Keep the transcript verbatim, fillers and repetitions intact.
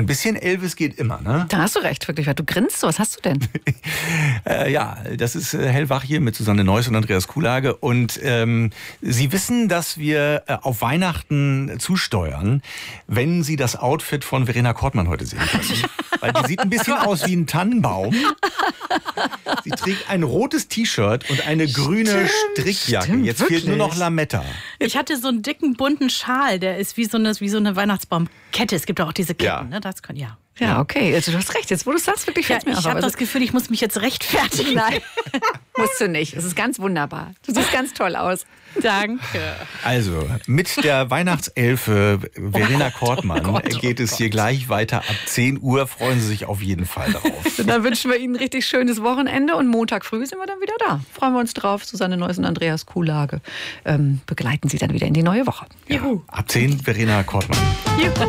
Ein bisschen Elvis geht immer, ne? Da hast du recht, wirklich. Du grinst so. Was hast du denn? äh, ja, das ist äh, Hellwach hier mit Susanne Neuss und Andreas Kuhlage. Und ähm, Sie wissen, dass wir äh, auf Weihnachten zusteuern, wenn Sie das Outfit von Verena Kortmann heute sehen können. Weil die sieht ein bisschen aus wie ein Tannenbaum. Sie trägt ein rotes T-Shirt und eine grüne Strickjacke. Stimmt, Jetzt wirklich? fehlt nur noch Lametta. Ich hatte so einen dicken, bunten Schal, der ist wie so eine, wie so eine Weihnachtsbaumkette. Es gibt auch diese Ketten, Ja. ne? Das kann, ja. Ja, okay. Also du hast recht. Jetzt, wo du es sagst, wirklich Ja, fällt mir ich auf. habe Aber das Gefühl, ich muss mich jetzt rechtfertigen. Nein, musst du nicht. Es ist ganz wunderbar. Du siehst ganz toll aus. Danke. Also, mit der Weihnachtselfe Verena Oh Kortmann Gott, oh geht es hier gleich weiter. Ab zehn Uhr freuen Sie sich auf jeden Fall drauf. Dann wünschen wir Ihnen ein richtig schönes Wochenende und Montag früh sind wir dann wieder da. Freuen wir uns drauf. Susanne Neuss und Andreas Kuhlage ähm, begleiten Sie dann wieder in die neue Woche. Ja, ab zehn Verena Kortmann. Juhu.